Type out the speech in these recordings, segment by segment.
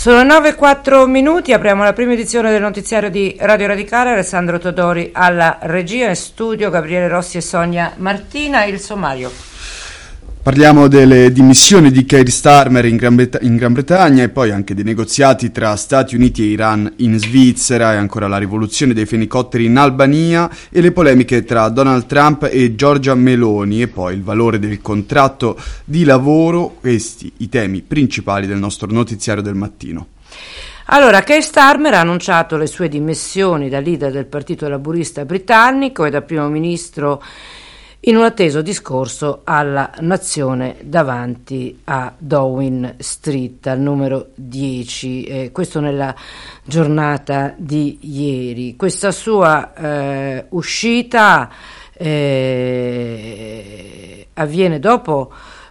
Sono 9:04, apriamo la prima edizione del notiziario di Radio Radicale. Alessandro Todori alla regia, in studio Gabriele Rossi e Sonia Martina. Il sommario. Parliamo delle dimissioni di Keir Starmer in Gran Bretagna e poi anche dei negoziati tra Stati Uniti e Iran in Svizzera, e ancora la rivoluzione dei fenicotteri in Albania e le polemiche tra Donald Trump e Giorgia Meloni, e poi il valore del contratto di lavoro. Questi i temi principali del nostro notiziario del mattino. Allora, Keir Starmer ha annunciato le sue dimissioni da leader del Partito Laburista britannico e da primo ministro in un atteso discorso alla nazione davanti a Downing Street, al numero 10, questo nella giornata di ieri. Questa sua uscita avviene dopo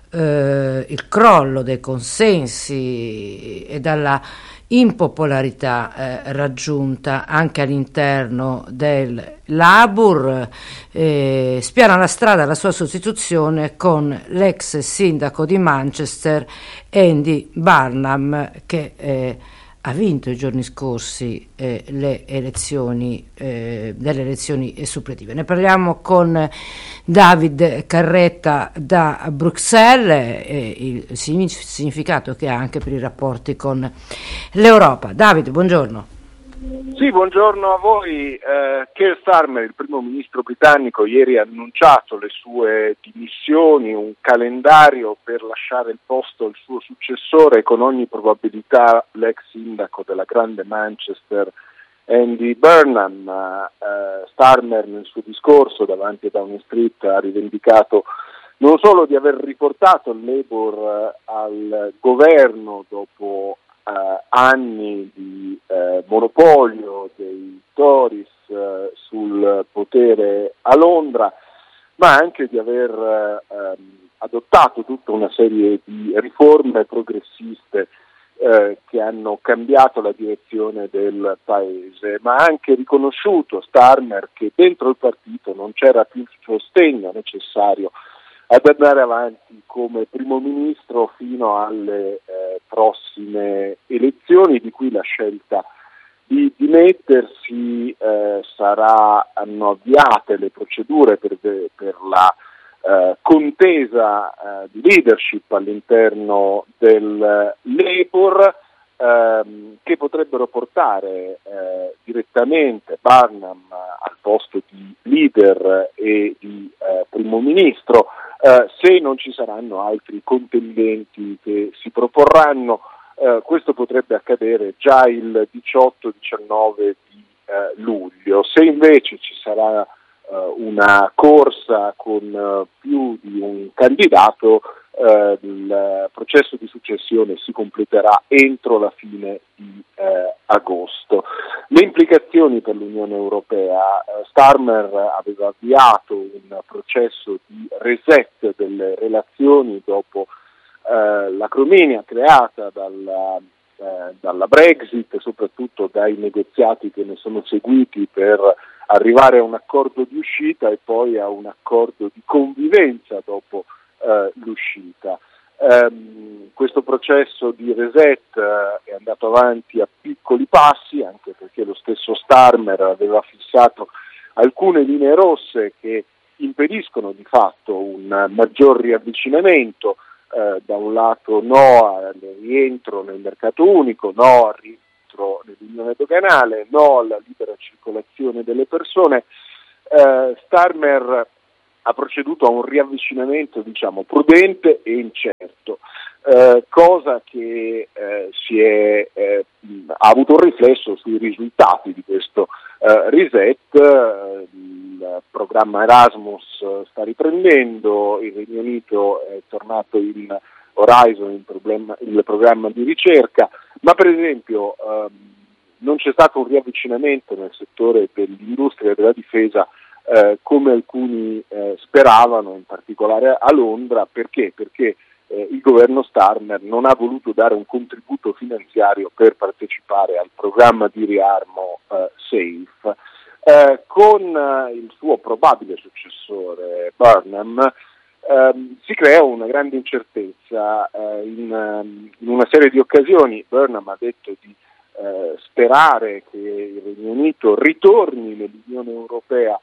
il crollo dei consensi e dalla impopolarità raggiunta anche all'interno del Labour. Spiana la strada alla sua sostituzione con l'ex sindaco di Manchester Andy Burnham, che ha vinto i giorni scorsi delle elezioni suppletive. Ne parliamo con David Carretta da Bruxelles, il significato che ha anche per i rapporti con l'Europa. David, buongiorno. Sì, buongiorno a voi. Keir Starmer, il primo ministro britannico, ieri ha annunciato le sue dimissioni, un calendario per lasciare il posto al suo successore, con ogni probabilità l'ex sindaco della grande Manchester Andy Burnham. Starmer nel suo discorso davanti a Downing Street ha rivendicato non solo di aver riportato il Labour al governo dopo anni di monopolio dei Tories sul potere a Londra, ma anche di aver adottato tutta una serie di riforme progressiste che hanno cambiato la direzione del paese, ma ha anche riconosciuto Starmer che dentro il partito non c'era più sostegno necessario ad andare avanti come primo ministro fino alle prossime elezioni, di cui la scelta di dimettersi saranno avviate le procedure per la contesa di leadership all'interno del Labour, che potrebbero portare direttamente Burnham al posto di leader e di primo ministro, se non ci saranno altri contendenti che si proporranno. Questo potrebbe accadere già il 18-19 di luglio. Se invece ci sarà una corsa con più di un candidato, il processo di successione si completerà entro la fine di agosto. Le implicazioni per l'Unione Europea: Starmer aveva avviato un processo di reset delle relazioni dopo l'acrominia creata dalla Brexit, soprattutto dai negoziati che ne sono seguiti per arrivare a un accordo di uscita e poi a un accordo di convivenza dopo l'uscita. Questo processo di reset è andato avanti a piccoli passi, anche perché lo stesso Starmer aveva fissato alcune linee rosse che impediscono di fatto un maggior riavvicinamento. Da un lato no al rientro nel mercato unico, no al rientro nell'unione doganale, no alla libera circolazione delle persone. Starmer ha proceduto a un riavvicinamento, diciamo, prudente e incerto, cosa che ha avuto un riflesso sui risultati di questo reset. Il programma Erasmus sta riprendendo, il Regno Unito è tornato in Horizon, il programma di ricerca, ma per esempio non c'è stato un riavvicinamento nel settore dell'industria e della difesa come alcuni speravano, in particolare a Londra. Perché? Perché il governo Starmer non ha voluto dare un contributo finanziario per partecipare al programma di riarmo SAFE. Con il suo probabile successore Burnham si crea una grande incertezza. In una serie di occasioni Burnham ha detto di sperare che il Regno Unito ritorni nell'Unione Europea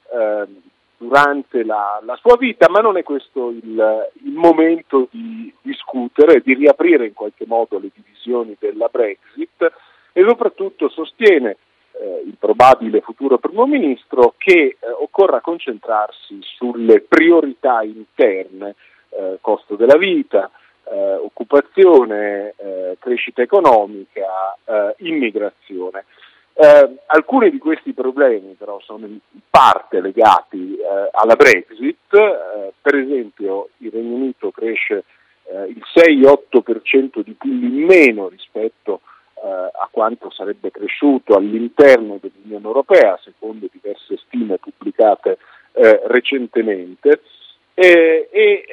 durante la sua vita, ma non è questo il momento di discutere, di riaprire in qualche modo le divisioni della Brexit, e soprattutto sostiene il probabile futuro primo ministro che occorra concentrarsi sulle priorità interne, costo della vita, occupazione, crescita economica, immigrazione. Alcuni di questi problemi però sono in parte legati alla Brexit. Per esempio il Regno Unito cresce il 6-8% di PIL in meno rispetto a quanto sarebbe cresciuto all'interno dell'Unione Europea, secondo diverse stime pubblicate recentemente, e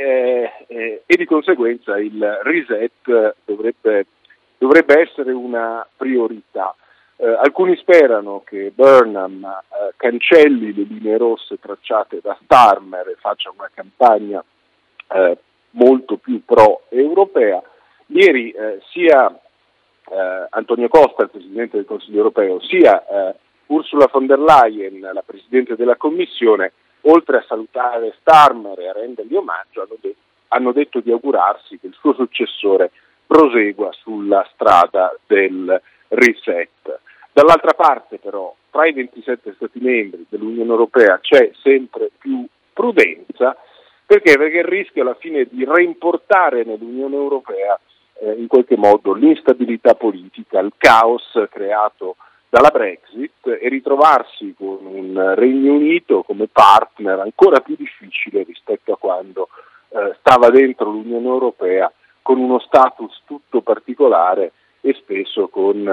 di conseguenza il reset dovrebbe essere una priorità. Alcuni sperano che Burnham cancelli le linee rosse tracciate da Starmer e faccia una campagna molto più pro-europea. Ieri sia Antonio Costa, il Presidente del Consiglio europeo, sia Ursula von der Leyen, la Presidente della Commissione, oltre a salutare Starmer e a rendergli omaggio, hanno detto di augurarsi che il suo successore prosegua sulla strada del reset. Dall'altra parte però, tra i 27 Stati membri dell'Unione Europea c'è sempre più prudenza, perché il rischio alla fine di reimportare nell'Unione Europea in qualche modo l'instabilità politica, il caos creato dalla Brexit, e ritrovarsi con un Regno Unito come partner ancora più difficile rispetto a quando stava dentro l'Unione Europea, con uno status tutto particolare e spesso con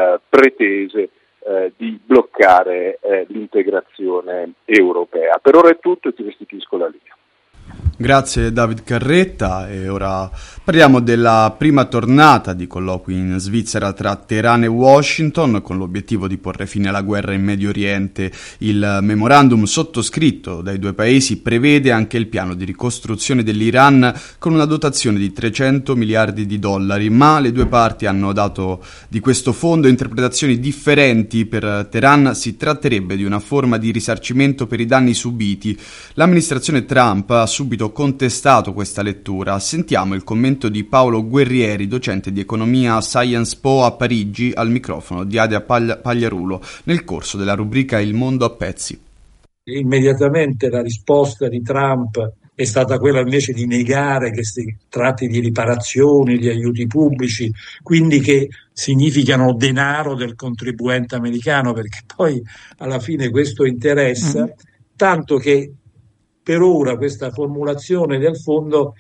pretese di bloccare l'integrazione europea. Per ora è tutto e ti restituisco la linea. Grazie David Carretta, e ora parliamo della prima tornata di colloqui in Svizzera tra Teheran e Washington con l'obiettivo di porre fine alla guerra in Medio Oriente. Il memorandum sottoscritto dai due paesi prevede anche il piano di ricostruzione dell'Iran con una dotazione di $300 miliardi, ma le due parti hanno dato di questo fondo interpretazioni differenti. Per Teheran si tratterebbe di una forma di risarcimento per i danni subiti. L'amministrazione Trump ha subito contestato questa lettura. Sentiamo il commento di Paolo Guerrieri, docente di economia a Sciences Po a Parigi, al microfono di Adia Pagliarulo nel corso della rubrica Il mondo a pezzi. Immediatamente la risposta di Trump è stata quella invece di negare che si tratti di riparazioni, di aiuti pubblici, quindi che significano denaro del contribuente americano, perché poi alla fine questo interessa, tanto che per ora questa formulazione del fondo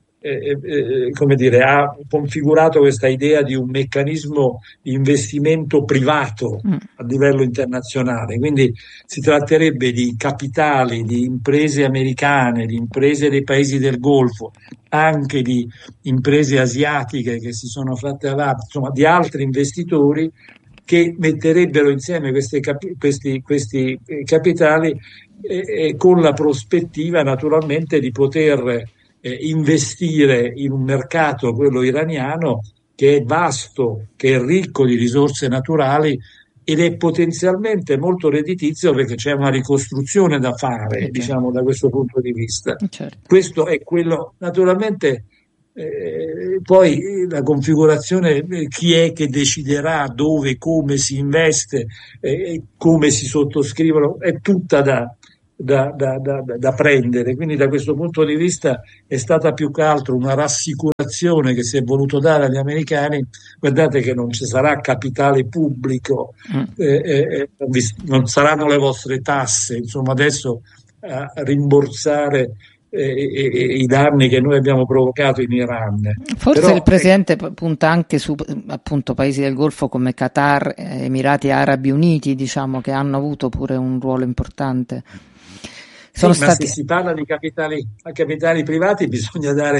ha configurato questa idea di un meccanismo di investimento privato a livello internazionale. Quindi si tratterebbe di capitali di imprese americane, di imprese dei paesi del Golfo, anche di imprese asiatiche che si sono fatte avanti, insomma di altri investitori che metterebbero insieme questi capitali con la prospettiva naturalmente di poter investire in un mercato, quello iraniano, che è vasto, che è ricco di risorse naturali ed è potenzialmente molto redditizio, perché c'è una ricostruzione da fare, diciamo, da questo punto di vista. Certo. Questo è quello, naturalmente. Poi la configurazione, chi è che deciderà dove, come si investe, come si sottoscrivono, è tutta da prendere. Quindi da questo punto di vista è stata più che altro una rassicurazione che si è voluto dare agli americani: guardate che non ci sarà capitale pubblico, non saranno le vostre tasse, insomma, adesso a rimborsare i danni che noi abbiamo provocato in Iran. Forse però, il Presidente punta anche su appunto paesi del Golfo come Qatar, Emirati Arabi Uniti, diciamo, che hanno avuto pure un ruolo importante. Ma se si parla di capitali privati bisogna dare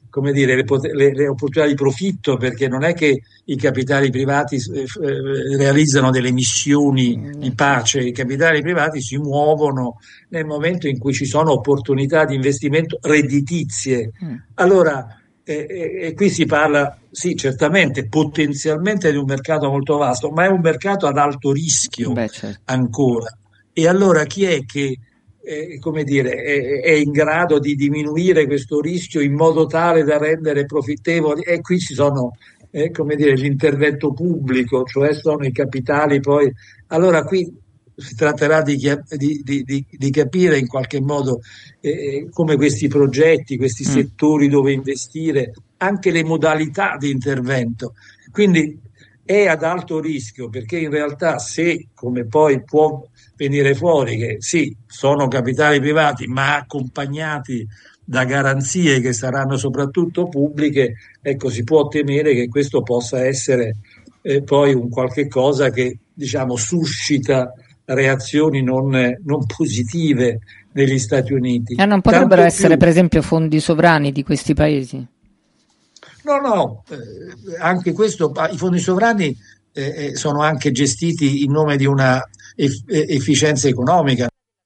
come dire, le opportunità di profitto, perché non è che i capitali privati realizzano delle missioni di pace, i capitali privati si muovono nel momento in cui ci sono opportunità di investimento redditizie. Allora, e qui si parla, sì, certamente, potenzialmente di un mercato molto vasto, ma è un mercato ad alto rischio Certo. ancora. E allora chi è che come dire, è in grado di diminuire questo rischio in modo tale da rendere profittevoli? E qui ci sono, come dire, l'intervento pubblico, cioè sono i capitali poi. Allora qui si tratterà di capire in qualche modo come questi progetti, questi settori dove investire, anche le modalità di intervento. Quindi è ad alto rischio, perché in realtà se, come poi può venire fuori, che sì, sono capitali privati, ma accompagnati da garanzie che saranno soprattutto pubbliche, ecco, si può temere che questo possa essere poi un qualche cosa che, diciamo, suscita reazioni non positive negli Stati Uniti. Non potrebbero essere, per esempio, fondi sovrani di questi paesi? No, anche questo, i fondi sovrani sono anche gestiti in nome di una efficienza economica.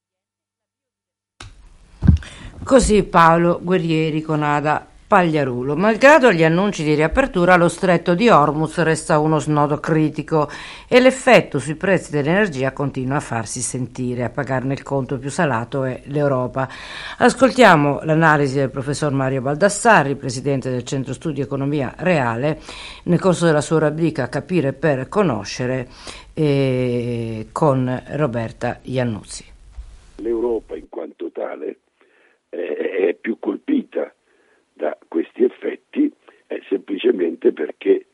Così Paolo Guerrieri con Ada Pagliarulo. Malgrado gli annunci di riapertura, lo stretto di Hormuz resta uno snodo critico e l'effetto sui prezzi dell'energia continua a farsi sentire. A pagarne il conto più salato è l'Europa. Ascoltiamo l'analisi del professor Mario Baldassarri, presidente del Centro Studi Economia Reale, nel corso della sua rubrica Capire per conoscere con Roberta Iannuzzi. L'Europa in quanto tale è più colpita da questi effetti semplicemente perché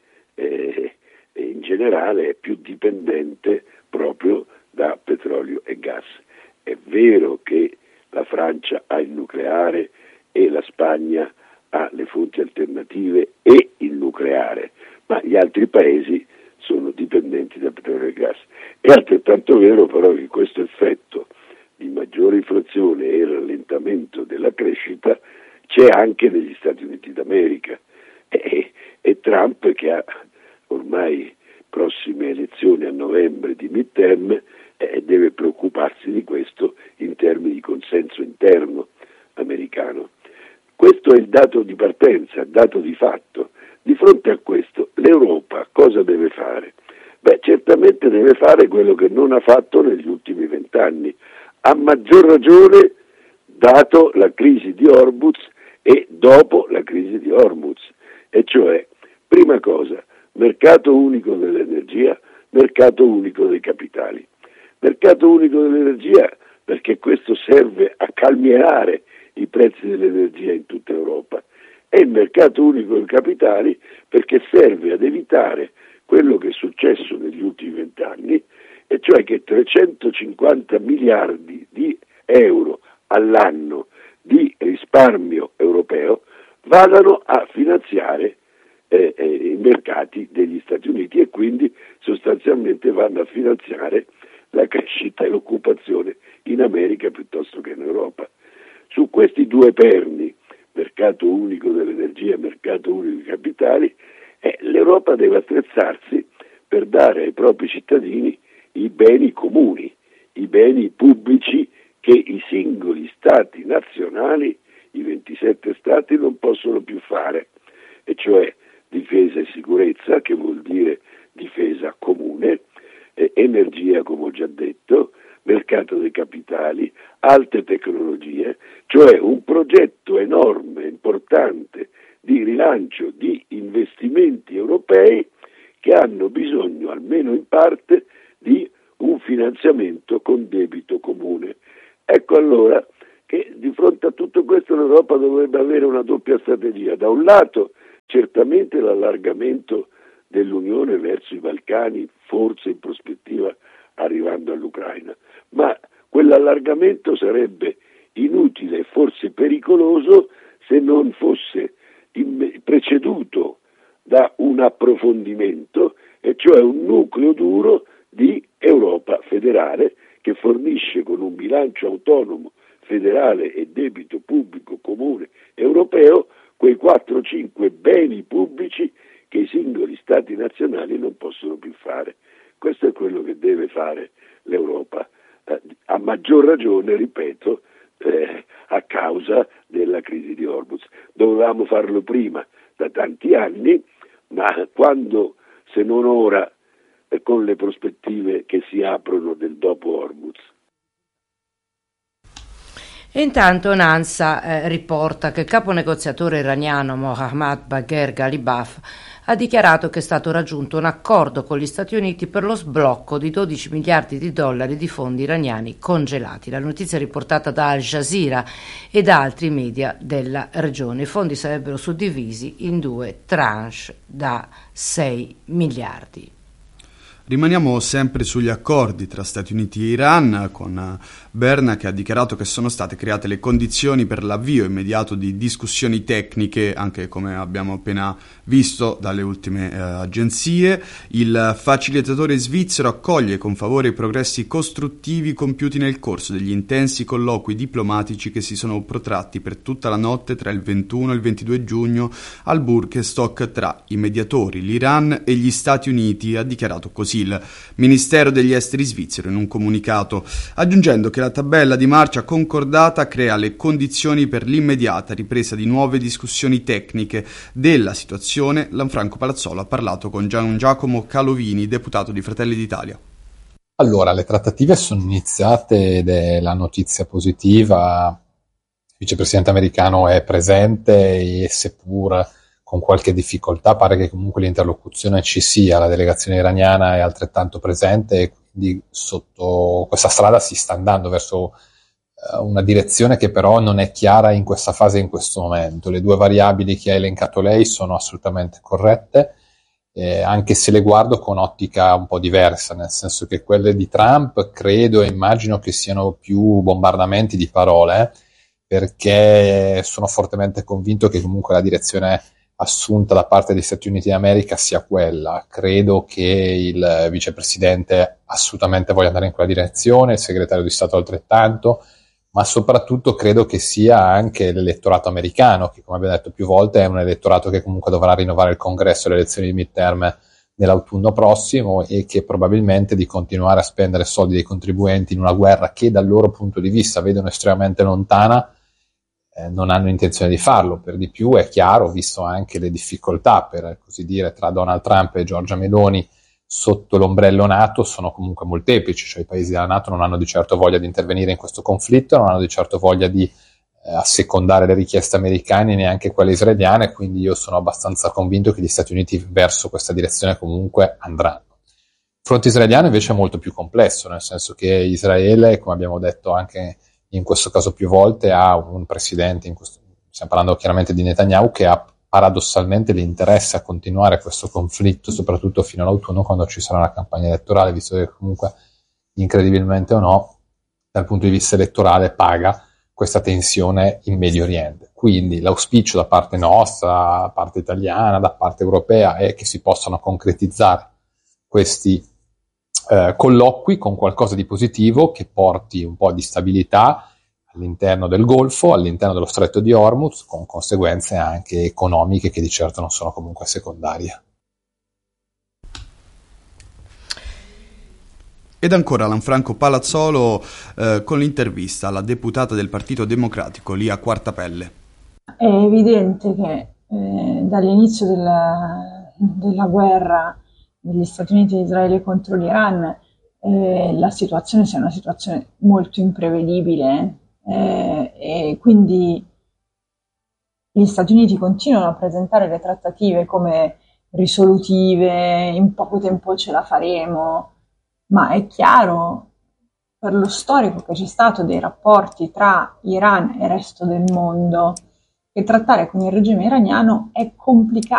in generale è più dipendente proprio da petrolio e gas. È vero che la Francia ha il nucleare e la Spagna ha le fonti alternative e il nucleare, ma gli altri paesi sono dipendenti da petrolio e gas. È altrettanto vero però che questo effetto di maggiore inflazione e rallentamento della crescita c'è anche negli Stati Uniti d'America e Trump, che ha ormai prossime elezioni a novembre di midterm, deve preoccuparsi di questo in termini di consenso interno americano. Questo è il dato di partenza, il dato di fatto. Di fronte a questo l'Europa cosa deve fare? Certamente deve fare quello che non ha fatto negli ultimi 20 anni, a maggior ragione dato la crisi di Hormuz e dopo la crisi di Hormuz, e cioè, prima cosa, mercato unico dell'energia, mercato unico dei capitali. Mercato unico dell'energia perché questo serve a calmierare i prezzi dell'energia in tutta Europa, e il mercato unico dei capitali perché serve ad evitare quello che è successo negli ultimi 20 anni, e cioè che 350 miliardi di euro all'anno di risparmio europeo vadano a finanziare i mercati degli Stati Uniti, e quindi sostanzialmente vanno a finanziare la crescita e l'occupazione in America piuttosto che in Europa. Su questi due perni, mercato unico dell'energia e mercato unico dei capitali, l'Europa deve attrezzarsi per dare ai propri cittadini i beni comuni, i beni pubblici che i singoli stati nazionali, i 27 stati, non possono più fare, e cioè difesa e sicurezza, che vuol dire difesa comune, energia, come ho già detto, mercato dei capitali, alte tecnologie, cioè un progetto enorme, importante di rilancio di investimenti europei che hanno bisogno, almeno in parte, di un finanziamento con debito comune. Ecco allora che di fronte a tutto questo l'Europa dovrebbe avere una doppia strategia. Da un lato certamente l'allargamento dell'Unione verso i Balcani, forse in prospettiva arrivando all'Ucraina, ma quell'allargamento sarebbe inutile e forse pericoloso se non fosse preceduto da un approfondimento, e cioè un nucleo duro di Europa federale che fornisce con un bilancio autonomo federale e debito pubblico comune europeo quei 4-5 beni pubblici che i singoli stati nazionali non possono più fare. Questo è quello che deve fare l'Europa, a maggior ragione, ripeto, a causa della crisi di Hormuz. Dovevamo farlo prima, da tanti anni, ma quando, se non ora, con le prospettive che si aprono del dopo Hormuz. E intanto Nansa riporta che il capo negoziatore iraniano Mohammad Bagher Ghalibaf ha dichiarato che è stato raggiunto un accordo con gli Stati Uniti per lo sblocco di 12 miliardi di dollari di fondi iraniani congelati. La notizia è riportata da Al Jazeera e da altri media della regione. I fondi sarebbero suddivisi in 2 tranche da 6 miliardi. Rimaniamo sempre sugli accordi tra Stati Uniti e Iran, con Berna che ha dichiarato che sono state create le condizioni per l'avvio immediato di discussioni tecniche, anche come abbiamo appena visto dalle ultime agenzie. Il facilitatore svizzero accoglie con favore i progressi costruttivi compiuti nel corso degli intensi colloqui diplomatici che si sono protratti per tutta la notte tra il 21 e il 22 giugno al Bürgerstock tra i mediatori, l'Iran e gli Stati Uniti, ha dichiarato così il Ministero degli Esteri svizzero in un comunicato, aggiungendo che la tabella di marcia concordata crea le condizioni per l'immediata ripresa di nuove discussioni tecniche della situazione. Lanfranco Palazzolo ha parlato con Gian Giacomo Calovini, deputato di Fratelli d'Italia. Allora, le trattative sono iniziate ed è la notizia positiva. Il vicepresidente americano è presente e seppur con qualche difficoltà pare che comunque l'interlocuzione ci sia, la delegazione iraniana è altrettanto presente e quindi sotto questa strada si sta andando verso una direzione che però non è chiara in questa fase, in questo momento. Le 2 variabili che ha elencato lei sono assolutamente corrette, anche se le guardo con ottica un po' diversa, nel senso che quelle di Trump credo e immagino che siano più bombardamenti di parole, perché sono fortemente convinto che comunque la direzione assunta da parte degli Stati Uniti d'America sia quella. Credo che il vicepresidente assolutamente voglia andare in quella direzione, il segretario di Stato altrettanto, ma soprattutto credo che sia anche l'elettorato americano, che come abbiamo detto più volte è un elettorato che comunque dovrà rinnovare il congresso e le elezioni di midterm nell'autunno prossimo e che probabilmente di continuare a spendere soldi dei contribuenti in una guerra che dal loro punto di vista vedono estremamente lontana, non hanno intenzione di farlo. Per di più è chiaro, visto anche le difficoltà, per così dire, tra Donald Trump e Giorgia Meloni sotto l'ombrello NATO sono comunque molteplici, cioè i paesi della NATO non hanno di certo voglia di intervenire in questo conflitto, non hanno di certo voglia di assecondare le richieste americane, neanche quelle israeliane, quindi io sono abbastanza convinto che gli Stati Uniti verso questa direzione comunque andranno. Il fronte israeliano invece è molto più complesso, nel senso che Israele, come abbiamo detto anche in questo caso più volte, ha un presidente, stiamo parlando chiaramente di Netanyahu, che ha paradossalmente l'interesse a continuare questo conflitto, soprattutto fino all'autunno, quando ci sarà una campagna elettorale, visto che comunque, incredibilmente o no, dal punto di vista elettorale paga questa tensione in Medio Oriente. Quindi l'auspicio da parte nostra, da parte italiana, da parte europea, è che si possano concretizzare questi colloqui con qualcosa di positivo che porti un po' di stabilità all'interno del Golfo, all'interno dello Stretto di Hormuz, con conseguenze anche economiche che di certo non sono comunque secondarie. Ed ancora Lanfranco Palazzolo con l'intervista alla deputata del Partito Democratico Lia Quartapelle. È evidente che dall'inizio della guerra degli Stati Uniti e Israele contro l'Iran la situazione sia una situazione molto imprevedibile e quindi gli Stati Uniti continuano a presentare le trattative come risolutive, in poco tempo ce la faremo, ma è chiaro per lo storico che c'è stato dei rapporti tra Iran e il resto del mondo che trattare con il regime iraniano è complicato.